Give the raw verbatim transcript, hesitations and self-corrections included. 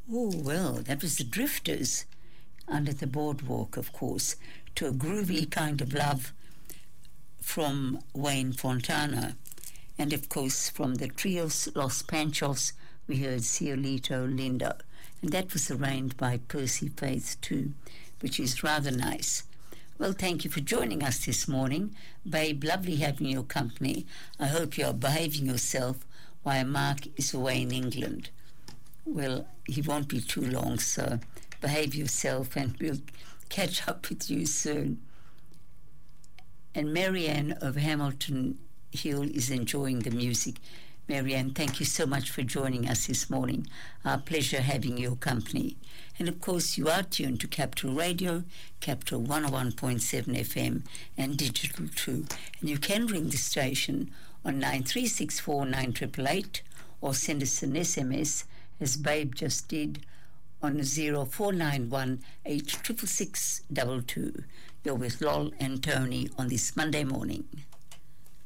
Oh, well, that was the Drifters under the boardwalk, of course, to a groovy kind of love from Wayne Fontana. And, of course, from the Trios Los Panchos, we heard Cielito Lindo. And that was arranged by Percy Faith too, which is rather nice. Well, thank you for joining us this morning. Babe, lovely having your company. I hope you are behaving yourself while Mark is away in England. Well, he won't be too long, so behave yourself and we'll catch up with you soon. And Marianne of Hamilton Hill is enjoying the music. Marianne, thank you so much for joining us this morning. Our pleasure having your company. And of course, you are tuned to Capital Radio, Capital one oh one point seven F M, and digital too. And you can ring the station on nine three six four nine eight eight eight or send us an S M S, as Babe just did, on zero four nine one eight six six six two two. You're with Lol and Tony on this Monday morning.